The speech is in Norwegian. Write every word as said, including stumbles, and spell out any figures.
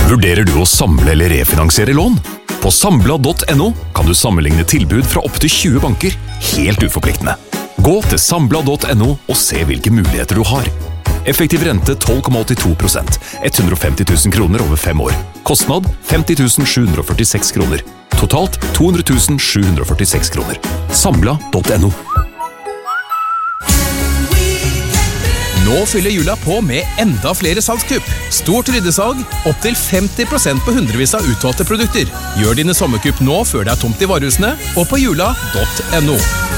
Vurderer du å samle eller refinansiere lån? På Sambla punktum no kan du sammenligne tilbud fra opp til tjue banker, helt uforpliktende. Gå til Sambla punktum no og se hvilke muligheter du har. Effektiv rente tolv komma åttito prosent, hundre og femti tusen kroner over fem år. Kostnad femti tusen sju hundre og førtiseks kroner. Totalt to hundre tusen sju hundre og førtiseks kroner. Sambla punktum no. Nå fyller jula på med enda flere salgskupp. Stort ryddesalg, opp til femti prosent på hundrevis av utvalgte produkter. Gjør dine sommerkupp nå før det er tomt i varehusene, og på jula punktum no.